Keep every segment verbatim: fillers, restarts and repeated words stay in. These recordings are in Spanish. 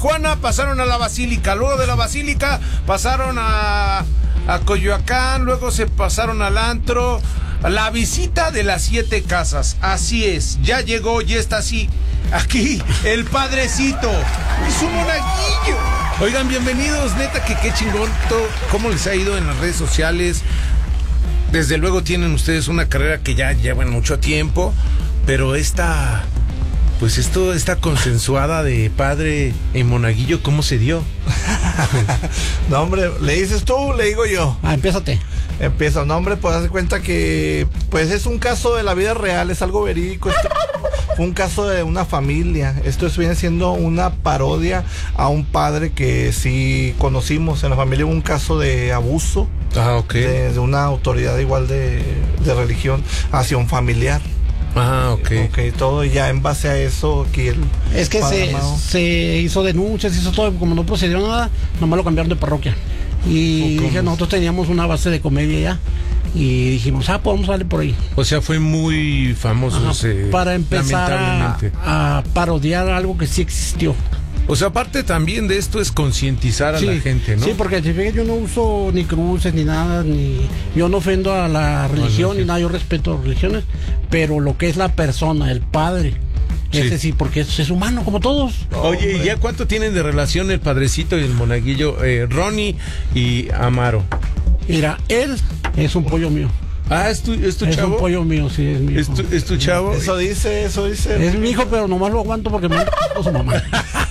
Juana, pasaron a la Basílica, luego de la Basílica pasaron a, a Coyoacán, luego se pasaron al antro. La visita de las siete casas, así es, ya llegó, ya está así, aquí, el padrecito, y su monaguillo. Oigan, bienvenidos, neta, que qué chingón, todo, cómo les ha ido en las redes sociales. Desde luego tienen ustedes una carrera que ya llevan mucho tiempo, pero esta, pues esto, esta consensuada de padre en monaguillo, ¿cómo se dio? No, hombre, ¿le dices tú le digo yo? Ah, empiézate. Empieza, no, hombre, pues haz de cuenta que pues es un caso de la vida real, es algo verídico. Esto fue un caso de una familia. Esto es, viene siendo una parodia a un padre que sí conocimos. En la familia hubo un caso de abuso. Ah, ok. De, de una autoridad igual de, de religión hacia un familiar. Ah, ok. Ok, todo ya en base a eso aquí el Es que se, se hizo denuncias, hizo todo, como no procedió nada, nomás lo cambiaron de parroquia. Y dije, nosotros teníamos una base de comedia ya. Y dijimos, ah, podemos salir por ahí. O sea, fue muy famoso. Ajá, ese, para empezar a, a parodiar algo que sí existió. O sea, aparte también de esto es concientizar a Sí, la gente, ¿no? Sí, porque si fíjate, yo no uso ni cruces ni nada, ni yo no ofendo a la religión no, no, ni nada, yo respeto las religiones, pero lo que es la persona, el padre, sí. ese sí, porque es, es humano como todos. Oye, ¿y ya cuánto tienen de relación el padrecito y el monaguillo, eh, Ronnie y Amaro? Mira, él es un pollo mío. Ah, ¿es tu, es tu Es chavo? un pollo mío, sí, es mi hijo. ¿Es tu, es tu chavo? Eso dice, eso dice. Es mi hijo, pero nomás lo aguanto porque me anda con su mamá.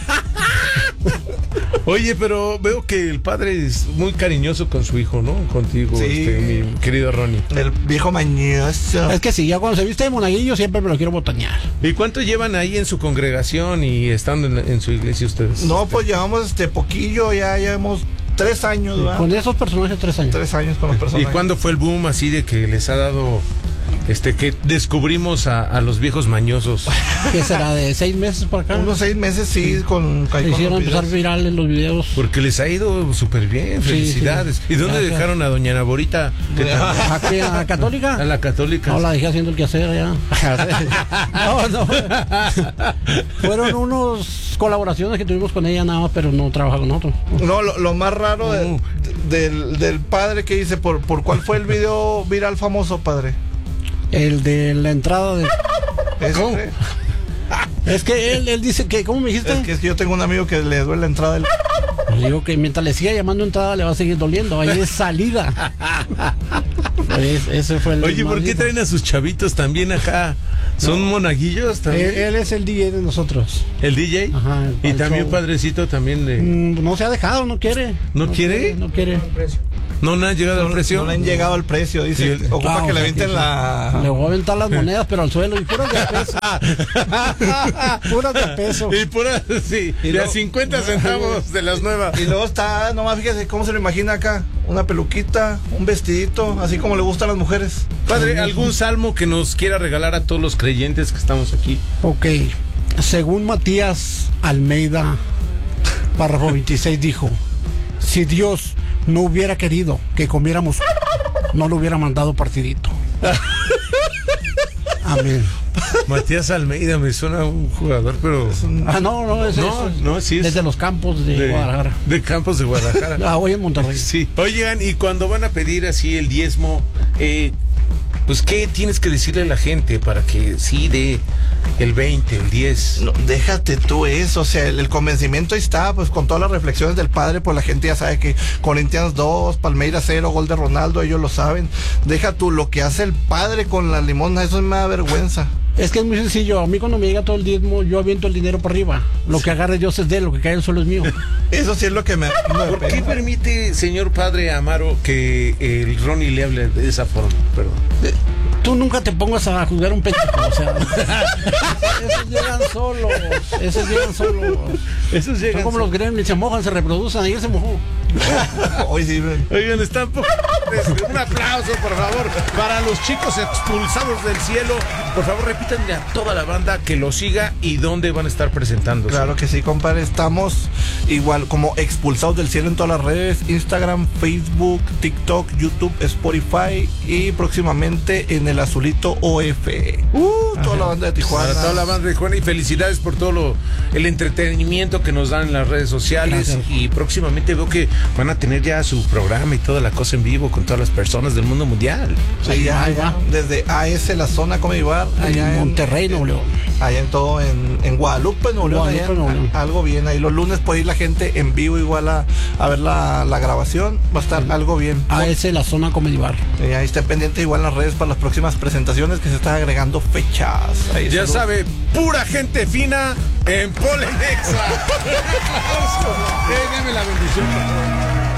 Oye, pero veo que el padre es muy cariñoso con su hijo, ¿no? Contigo, Sí. este, mi querido Ronnie. El viejo mañoso. Es que sí, ya cuando se viste de monaguillo siempre me lo quiero botanear. ¿Y cuánto llevan ahí en su congregación y estando en, en su iglesia ustedes? No, pues llevamos este poquillo, ya llevamos tres años, ¿verdad? Con esos personajes, tres años. Tres años con los ¿Y personajes. cuándo fue el boom así de que les ha dado, este, que descubrimos a, a los viejos mañosos? ¿Qué será? ¿De seis meses para acá? Unos seis meses, sí, con... con Se hicieron los empezar videos. virales los videos. Porque les ha ido súper bien, Sí, felicidades. sí. ¿Y dónde Gracias. dejaron a doña Naborita? ¿Qué tal? ¿A qué? ¿A la católica? A la católica. No, la dejé haciendo el quehacer ya. No, no. Fueron unos colaboraciones que tuvimos con ella nada más, pero no trabaja con nosotros. No, lo, lo más raro de- Uh. de- del, del padre que dice, ¿por, por cuál fue el video viral famoso, padre? El de la entrada de... Ese, ¿Cómo? eh. Es que él, él dice que... ¿Cómo me dijiste? Es que yo tengo un amigo que le duele la entrada del... Le digo que mientras le siga llamando entrada le va a seguir doliendo. Ahí es salida. Es- ese fue el... Oye, ¿por qué maldito. traen a sus chavitos también acá? ¿Son monaguillos Él, también? él es el D J de nosotros. ¿El D J? Ajá, el- Y el también show. padrecito también de... Mm, No se ha dejado, no quiere. ¿No quiere? No quiere. ¿No le han llegado al No, precio? no le han llegado al precio, dice. Sí. Ocupa Ah, que o le sea, avienten que- la... Le voy a aventar las monedas, pero al suelo y puras de peso. Puras de peso. Y pura, sí, Y de luego- a cincuenta centavos de las nuevas. Y luego está, nomás fíjese cómo se lo imagina acá. Una peluquita, un vestidito, así como le gustan a las mujeres. Padre, ¿algún salmo que nos quiera regalar a todos los creyentes que estamos aquí? Ok. Según Matías Almeida, párrafo veintiséis, dijo: si Dios no hubiera querido que comiéramos, no lo hubiera mandado partidito. Amén. Matías Almeida me suena a un jugador, pero... Ah, no, no, es No, eso. no, sí es- Desde los campos de, de, Guadalajara. de Campos de Guadalajara. Ah, hoy en Monterrey. Sí. Oigan, y cuando van a pedir así el diezmo, eh, pues ¿qué tienes que decirle a la gente para que sí dé el veinte, el diez? No, déjate tú eso, o sea, el, el convencimiento ahí está, pues con todas las reflexiones del padre, pues la gente ya sabe que Corinthians dos, Palmeiras cero, gol de Ronaldo, ellos lo saben. Deja tú lo que hace el padre con la limosna, eso me da vergüenza. Es que es muy sencillo. A mí cuando me llega todo el diezmo, yo aviento el dinero para arriba. Lo que agarre Dios es de él, lo que cae en el suelo es mío. Eso sí es lo que me... me ¿Por qué pena. permite, señor padre Amaro, que el Ronnie le hable de esa forma? Perdón. Tú nunca te pongas a juzgar un pendejo, o sea. Esos llegan solos, esos llegan solos. Esos Son llegan... como los gremlins, se mojan, se reproducen, ayer se mojó. Hoy sí, me- Oigan, están... po- Un aplauso, por favor, para los chicos expulsados del cielo. Por favor, repítanle a toda la banda que lo siga y dónde van a estar presentándose. claro que sí, compadre, estamos igual como Expulsados del Cielo en todas las redes, Instagram, Facebook, TikTok, YouTube, Spotify y próximamente en el Azulito O F. Uh, toda la banda de Tijuana. Para toda la banda de Tijuana y felicidades por todo lo, el entretenimiento que nos dan en las redes sociales. Gracias. Y próximamente veo que van a tener ya su programa y toda la cosa en vivo con todas las personas del mundo mundial. Sí, Ahí ya, va, ahí ya, va. desde A S, la zona Comedy Bar, allá En Monterrey, Nuevo León. Allá en todo, en, en Guadalupe, Nuevo León, Guadalupe, allá en- Nuevo León. algo bien. Ahí los lunes puede ir la gente en vivo igual a, a ver la, la grabación. Va a estar algo bien. A ese la zona Comedy Bar. Y ahí está pendiente igual en las redes para las próximas presentaciones que se están agregando fechas. Ahí Ya saludos. sabe, pura gente fina en Polenexa. Eh, dame la bendición, por favor.